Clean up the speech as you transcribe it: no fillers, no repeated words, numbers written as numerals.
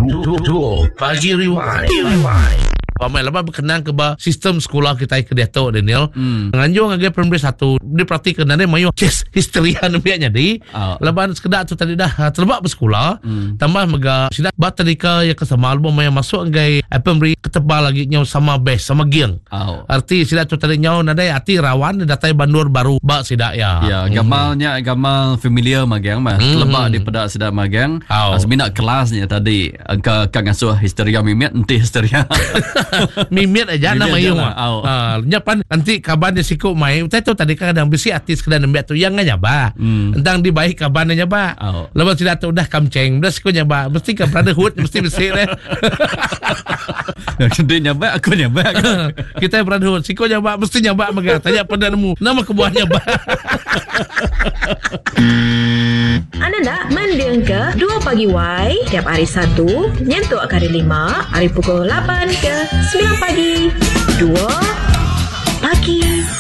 Pagi Rewind. Pamai lama berkenaan ke sistem sekolah kita ke Dato' Daniel. Nganjung agak primary 1 diperhatikan dan mayu histeria namanya di. Lepas sekedar tu tadi dah terlebak bersekolah. Tambah mega sida bat tadika ya kesama album yang masuk agak primary ketebal lagi nyau sama best sama giang. Arti sida tu tadi nyau nadai arti rawan datai bandur baru bak sida ya. Ya, gamal familiar magang mah. Terlebak daripada sida magang. Seminat kelasnya tadi ke ngasuh histeria mimit enti histeria. Mimit aja nama yung nyapan nanti kaban dia sikut mai tu tadi kadang besi artis kedai nembak tu yang nyaba entang di baik kaban nyaba lepas tidak tu dah kamceng dah sikut nyaba mesti ke brotherhood mesti besi deh. Dia nyaba aku nyaba kita brotherhood sikut nyaba mesti nyaba mega tanya pada nemu nama kebuah nyaba. Anda nak mendengar ke 2 Pagi Y tiap hari Sabtu nyentuk hari 5 hari pukul 8 ke 9 pagi 2